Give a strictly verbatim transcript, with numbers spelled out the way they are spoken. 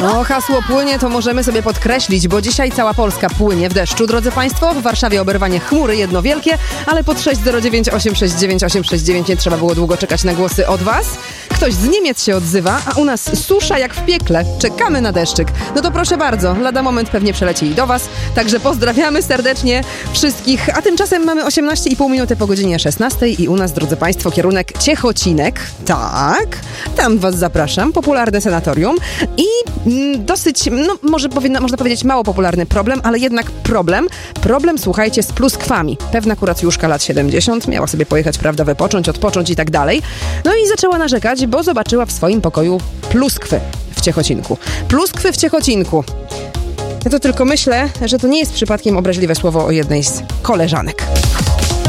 No, hasło płynie to możemy sobie podkreślić, bo dzisiaj cała Polska płynie w deszczu, drodzy Państwo. W Warszawie oberwanie chmury jedno wielkie, ale pod sześć zero dziewięć osiem sześć dziewięć osiem sześć dziewięć nie trzeba było długo czekać na głosy od Was. Ktoś z Niemiec się odzywa, a u nas susza jak w piekle. Czekamy na deszczyk. No to proszę bardzo, lada moment pewnie przeleci i do Was. Także pozdrawiamy serdecznie wszystkich. A tymczasem mamy osiemnaście i pół minuty po godzinie szesnastej i u nas, drodzy Państwo, kierunek Ciechocinek. Tak, tam Was zapraszam. Popularne sanatorium i mm, dosyć, no może powinna, można powiedzieć mało popularny problem, ale jednak problem. Problem, słuchajcie, z pluskwami. Pewna kuracjuszka lat siedemdziesiąt miała sobie pojechać, prawda, wypocząć, odpocząć i tak dalej. No i zaczęła narzekać, bo zobaczyła w swoim pokoju pluskwy w Ciechocinku. Pluskwy w Ciechocinku. Ja to tylko myślę, że to nie jest przypadkiem obraźliwe słowo o jednej z koleżanek.